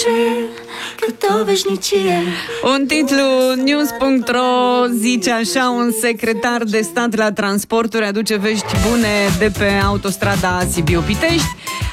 cer cât o veșnicie. Un titlu news.ro zice așa: un secretar de stat la transporturi aduce vești bune de pe autostrada Sibiu-Pitești.